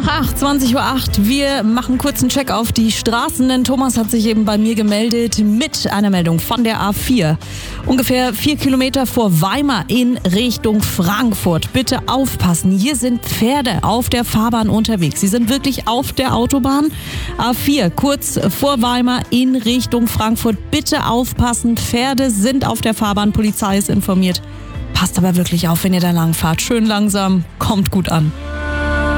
nach 8, 20:08 Uhr. Wir machen kurz einen Check auf die Straßen, denn Thomas hat sich eben bei mir gemeldet mit einer Meldung von der A4. Ungefähr 4 Kilometer vor Weimar in Richtung Frankfurt. Bitte aufpassen, hier sind Pferde auf der Fahrbahn unterwegs. Sie sind wirklich auf der Autobahn. A4, kurz vor Weimar in Richtung Frankfurt. Bitte aufpassen, Pferde sind auf der Fahrbahn, Polizei ist informiert. Passt aber wirklich auf, wenn ihr da lang fahrt. Schön langsam, kommt gut an.